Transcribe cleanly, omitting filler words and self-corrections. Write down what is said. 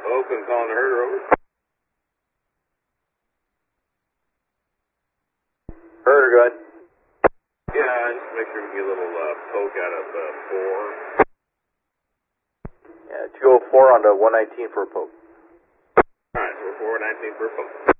Oakland calling the herder, over. Herder, go ahead. Yeah, just make sure we get a little poke out of 4. Yeah, 204 on to 119 for a poke. Alright, so we're 419 for a poke.